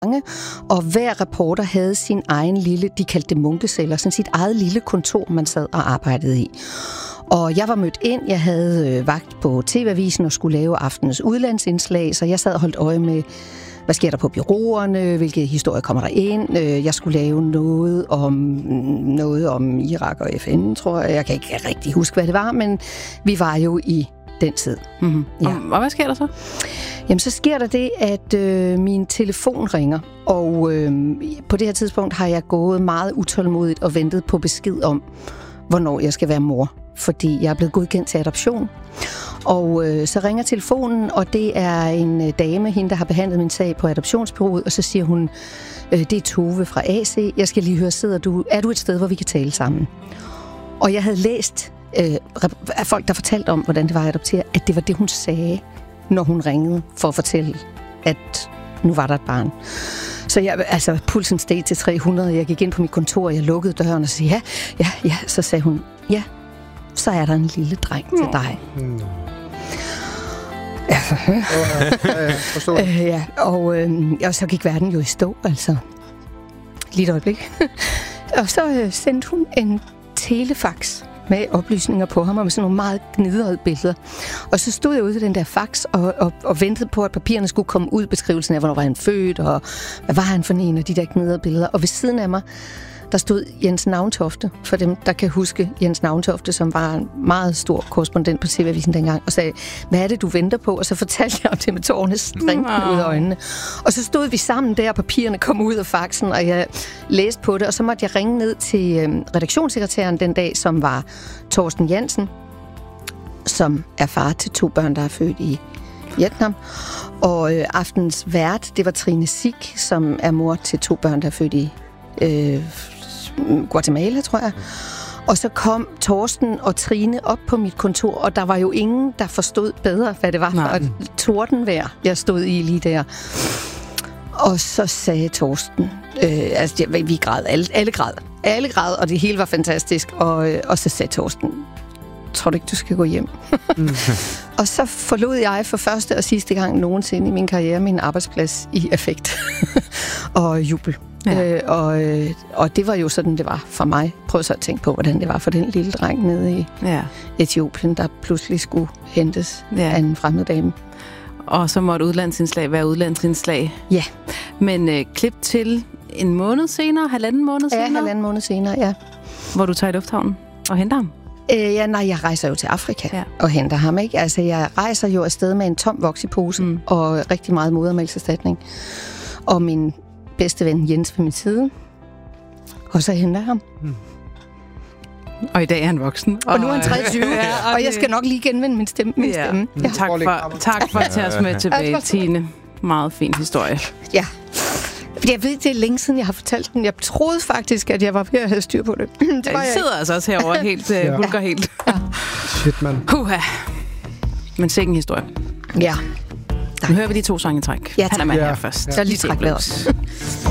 og hver reporter havde sin egen lille, de kaldte det munkeceller, sådan sit eget lille kontor, man sad og arbejdede i. Og jeg var mødt ind, jeg havde vagt på TV-avisen og skulle lave aftenens udlandsindslag, så jeg sad og holdt øje med, hvad sker der på bureauerne, hvilke historier kommer der ind. Jeg skulle lave noget om Irak og FN, tror jeg. Jeg kan ikke rigtig huske, hvad det var, men vi var jo i den tid. Mm-hmm. Ja. Og hvad sker der så? Jamen, så sker der det, at min telefon ringer, og på det her tidspunkt har jeg gået meget utålmodigt og ventet på besked om, hvornår jeg skal være mor, fordi jeg er blevet godkendt til adoption. Og så ringer telefonen, og det er en dame, hende der har behandlet min sag på adoptionsbureauet, og så siger hun, det er Tove fra AC, jeg skal lige høre, er du et sted, hvor vi kan tale sammen? Og jeg havde læst af folk, der fortalte om, hvordan det var at adoptere, at det var det, hun sagde, når hun ringede for at fortælle, at nu var der et barn. Så pulsen steg til 300, jeg gik ind på mit kontor, og jeg lukkede døren og sagde, ja, så sagde hun, ja, så er der en lille dreng til dig. Og så gik verden jo i stå, altså. Lige et øjeblik. Og så sendte hun en telefax med oplysninger på ham, og med sådan nogle meget gnidrede billeder. Og så stod jeg ude til den der fax og ventede på, at papirerne skulle komme ud, beskrivelsen af, hvornår var han født, og hvad var han for en af de der gnidrede billeder. Og ved siden af mig, der stod Jens Navntofte, for dem, der kan huske Jens Navntofte, som var en meget stor korrespondent på TV-avisen dengang, og sagde, hvad er det, du venter på? Og så fortalte jeg om det med tårerne stringende ud af øjnene. Og så stod vi sammen der, og papirerne kom ud af faxen, og jeg læste på det, og så måtte jeg ringe ned til redaktionssekretæren den dag, som var Torsten Jansen, som er far til 2 børn, der er født i Vietnam. Og aftens vært, det var Trine Sik, som er mor til 2 børn, der er født i Guatemala, tror jeg. Og så kom Torsten og Trine op på mit kontor, og der var jo ingen, der forstod bedre, hvad det var for et tordenvejr, jeg stod i lige der. Og så sagde Torsten, vi græd, alle græd, og det hele var fantastisk. Og så sagde Torsten, tror du ikke, du skal gå hjem? Og så forlod jeg for første og sidste gang nogensinde i min karriere min arbejdsplads i affekt og jubel. Ja. Og det var jo sådan, det var for mig. Prøv så at tænke på, hvordan det var for den lille dreng nede i Etiopien, der pludselig skulle hentes af en fremmed dame. Og så måtte udlandsindslag være udlandsindslag. Ja. Men klip til en måned senere, halvanden måned senere? Ja. Hvor du tager i lufthavnen og henter ham? Jeg rejser jo til Afrika og henter ham, ikke? Altså, jeg rejser jo afsted med en tom voksepose og rigtig meget modermælkserstatning. Og min bedste ven Jens ved min side. Og så henter jeg ham. Og i dag er han voksen. Og nu er han 23, og jeg skal nok lige genvinde min stemme. Ja. Tak for at tage os med tilbage, Tine. Meget fin historie. Ja. Jeg ved, det er længe siden, jeg har fortalt den. Jeg troede faktisk, at jeg var ved at have styr på det. Jeg sidder altså også herovre helt, hulker helt. Ja. Shit, mand. Men sikke en historie. Ja. Nu hører vi de 2 sange i træk. Ja, Han er med her først. Så lige træk med os.